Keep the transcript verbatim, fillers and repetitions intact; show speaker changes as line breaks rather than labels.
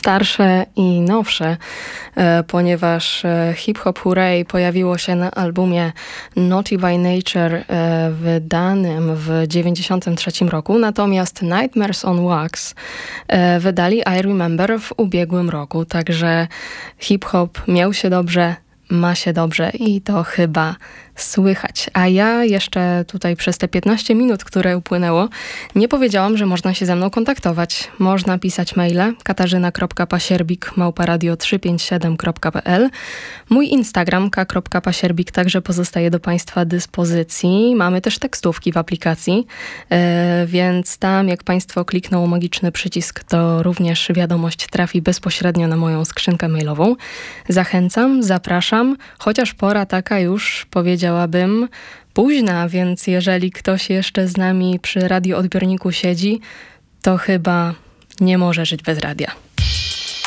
starsze i nowsze, ponieważ Hip Hop Hooray pojawiło się na albumie Naughty by Nature wydanym w dziewięćdziesiątym trzecim roku, natomiast Nightmares on Wax wydali I Remember w ubiegłym roku, także hip-hop miał się dobrze, ma się dobrze i to chyba słychać. A ja jeszcze tutaj przez te piętnaście minut, które upłynęło, nie powiedziałam, że można się ze mną kontaktować. Można pisać maile katarzyna kropka pasierbik małpa radio trzysta pięćdziesiąt siedem kropka p l. Mój Instagram k kropka pasierbik także pozostaje do Państwa dyspozycji. Mamy też tekstówki w aplikacji, yy, więc tam jak Państwo klikną magiczny przycisk, to również wiadomość trafi bezpośrednio na moją skrzynkę mailową. Zachęcam, zapraszam, chociaż pora taka już powiedziałabym późna, więc jeżeli ktoś jeszcze z nami przy radioodbiorniku siedzi, to chyba nie może żyć bez radia.